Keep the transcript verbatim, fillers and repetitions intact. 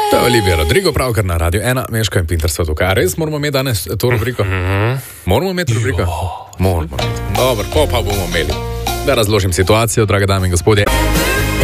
To je Olivia Rodrigo, pravkar na Radio ena, Meška in Pinter so tukaj. Res moramo imeti danes to rubriko? Moramo imeti rubriko? Moramo imeti. Dobro, pa, pa bomo imeli. Da razložim situacijo, drage dame in gospodje.